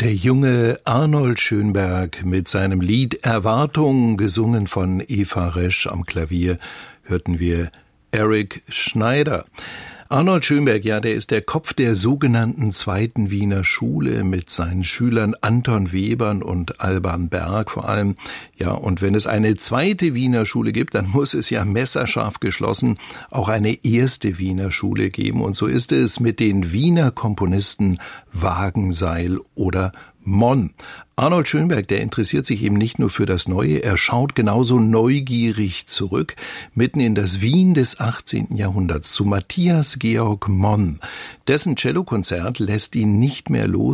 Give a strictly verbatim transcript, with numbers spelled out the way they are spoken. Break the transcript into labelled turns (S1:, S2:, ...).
S1: Der junge Arnold Schönberg mit seinem Lied Erwartung, gesungen von Eva Resch am Klavier, hörten wir Eric Schneider. Arnold Schönberg, ja, der ist der Kopf der sogenannten Zweiten Wiener Schule mit seinen Schülern Anton Webern und Alban Berg vor allem. Ja, und wenn es eine zweite Wiener Schule gibt, dann muss es ja messerscharf geschlossen auch eine erste Wiener Schule geben. Und so ist es mit den Wiener Komponisten Wagenseil oder Monn. Arnold Schönberg, der interessiert sich eben nicht nur für das Neue, er schaut genauso neugierig zurück, mitten in das Wien des achtzehnten Jahrhunderts, zu Matthias Georg Monn. Dessen Cellokonzert lässt ihn nicht mehr los.